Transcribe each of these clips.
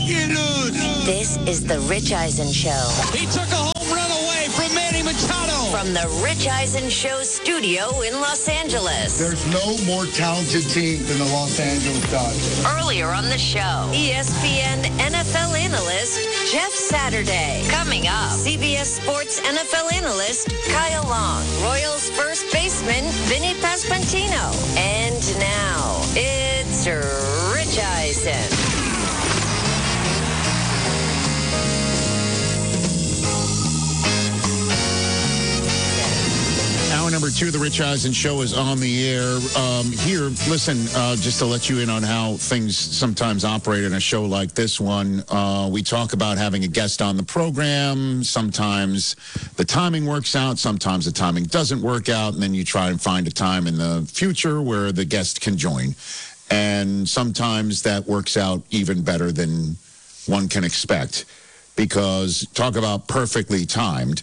Breaking news. This is the Rich Eisen Show. He took a home run away from Manny Machado. From the Rich Eisen Show studio in Los Angeles. There's no more talented team than the Los Angeles Dodgers. Earlier on the show, ESPN NFL analyst Jeff Saturday. Coming up, CBS Sports NFL analyst Kyle Long. Royals first baseman Vinny Pasquantino. And now, it's Rich Eisen. Hour number 2, the Rich Eisen Show is on the air. Here, listen, just to let you in on how things sometimes operate in a show like this one. We talk about having a guest on the program. Sometimes the timing works out. Sometimes the timing doesn't work out. And then you try and find a time in the future where the guest can join. And sometimes that works out even better than one can expect. Because talk about perfectly timed.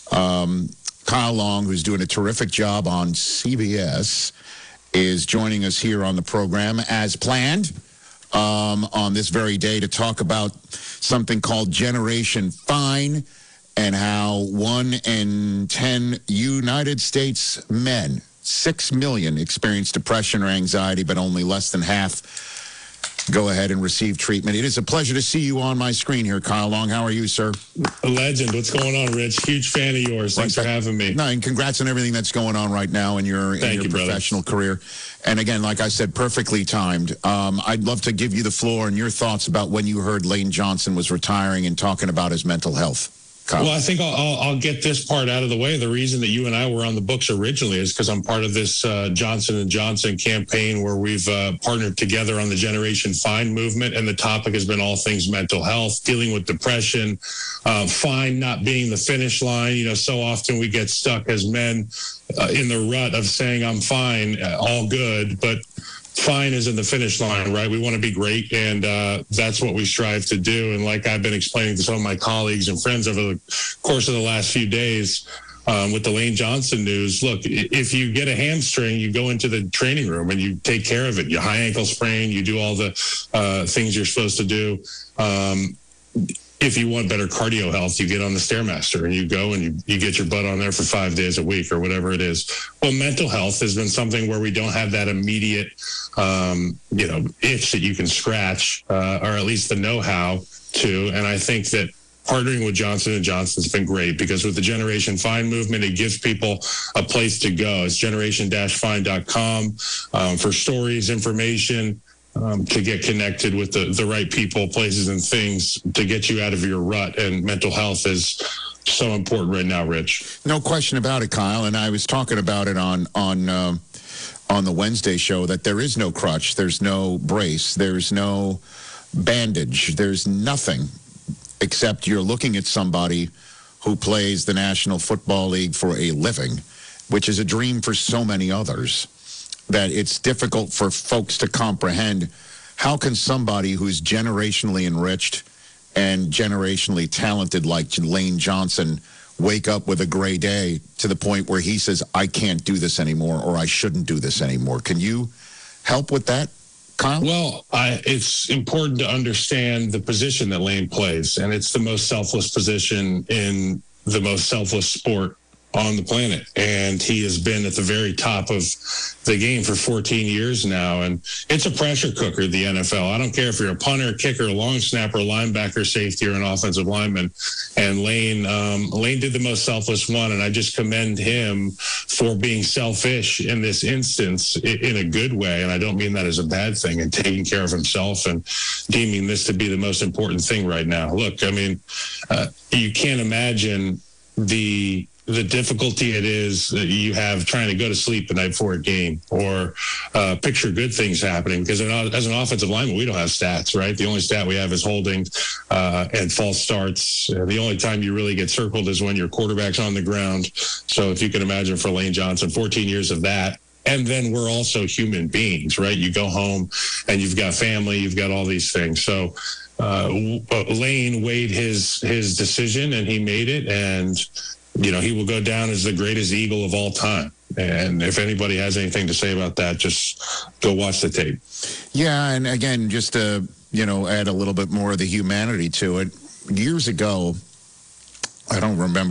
Kyle Long, who's doing a terrific job on CBS, is joining us here on the program as planned on this very day to talk about something called Generation Fine and how 1 in 10 United States men, 6 million, experience depression or anxiety, but only less than half go ahead and receive treatment. It is a pleasure to see you on my screen here, Kyle Long. How are you, sir? A legend. What's going on, Rich? Huge fan of yours. Thanks for having me. No, and congrats on everything that's going on right now in your professional career. And again, like I said, perfectly timed. I'd love to give you the floor and your thoughts about when you heard Lane Johnson was retiring and talking about his mental health. Kyle. Well, I think I'll get this part out of the way. The reason that you and I were on the books originally is because I'm part of this Johnson & Johnson campaign where we've partnered together on the Generation Fine movement, and the topic has been all things mental health, dealing with depression, fine not being the finish line. You know, so often we get stuck as men in the rut of saying, I'm fine, all good, but fine is in the finish line, right? We want to be great, and that's what we strive to do. And like I've been explaining to some of my colleagues and friends over the course of the last few days with the Lane Johnson news, look, if you get a hamstring, you go into the training room and you take care of it. You high ankle sprain, you do all the things you're supposed to do. If you want better cardio health, you get on the Stairmaster and you go and you get your butt on there for 5 days a week or whatever it is. Well, mental health has been something where we don't have that immediate, itch that you can scratch, or at least the know-how to. And I think that partnering with Johnson & Johnson has been great because with the Generation Fine movement, it gives people a place to go. It's generation-fine.com for stories, information, to get connected with the right people, places, and things to get you out of your rut. And mental health is so important right now, Rich. No question about it, Kyle. And I was talking about it on the Wednesday show that there is no crutch, there's no brace, there's no bandage, there's nothing except you're looking at somebody who plays the National Football League for a living, which is a dream for so many others, that it's difficult for folks to comprehend. How can somebody who's generationally enriched and generationally talented like Lane Johnson wake up with a gray day to the point where he says, I can't do this anymore, or I shouldn't do this anymore? Can you help with that, Kyle? Well, it's important to understand the position that Lane plays, and it's the most selfless position in the most selfless sport on the planet. And he has been at the very top of the game for 14 years now. And it's a pressure cooker, the NFL. I don't care if you're a punter, kicker, long snapper, linebacker, safety, or an offensive lineman. And Lane did the most selfless one. And I just commend him for being selfish in this instance in a good way. And I don't mean that as a bad thing, and taking care of himself and deeming this to be the most important thing right now. Look, I mean, you can't imagine the difficulty it is that you have trying to go to sleep the night before a game, or picture good things happening. Because as an offensive lineman, we don't have stats, right? The only stat we have is holding and false starts. The only time you really get circled is when your quarterback's on the ground. So if you can imagine for Lane Johnson, 14 years of that. And then we're also human beings, right? You go home and you've got family, you've got all these things. So Lane weighed his decision and he made it. And you know, he will go down as the greatest Eagle of all time. And if anybody has anything to say about that, just go watch the tape. Yeah, and again, just to add a little bit more of the humanity to it. Years ago, I don't remember